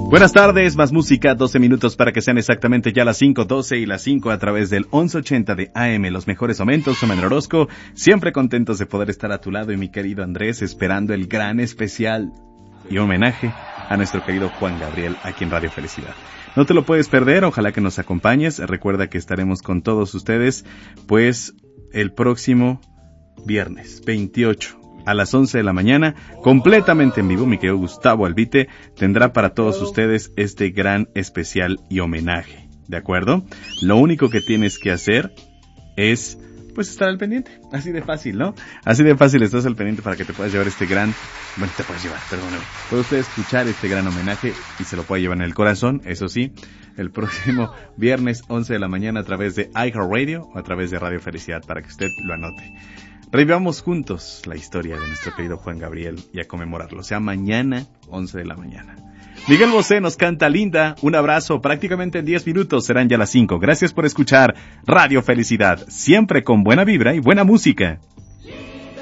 Buenas tardes, más música, 12 minutos para que sean exactamente ya las 5:12 y las 5 a través del 1180 de AM, los mejores momentos. Soy Manuel Orozco, siempre contentos de poder estar a tu lado y mi querido Andrés, esperando el gran especial y homenaje a nuestro querido Juan Gabriel aquí en Radio Felicidad. No te lo puedes perder, ojalá que nos acompañes. Recuerda que estaremos con todos ustedes, pues, el próximo viernes 28. A las 11 de la mañana, completamente en vivo, mi querido Gustavo Albite tendrá para todos ustedes este gran especial y homenaje, ¿de acuerdo? Lo único que tienes que hacer es, pues, estar al pendiente. Así de fácil, ¿no? Así de fácil estás al pendiente para que te puedas llevar este gran, bueno, te puedes llevar, perdóname. Puede usted escuchar este gran homenaje y se lo puede llevar en el corazón, eso sí, el próximo viernes 11 de la mañana a través de iHeartRadio o a través de Radio Felicidad para que usted lo anote. Revivamos juntos la historia de nuestro querido Juan Gabriel y a conmemorarlo. O sea, mañana, 11 de la mañana. Miguel Bosé nos canta Linda. Un abrazo. Prácticamente en 10 minutos serán ya las 5. Gracias por escuchar Radio Felicidad. Siempre con buena vibra y buena música.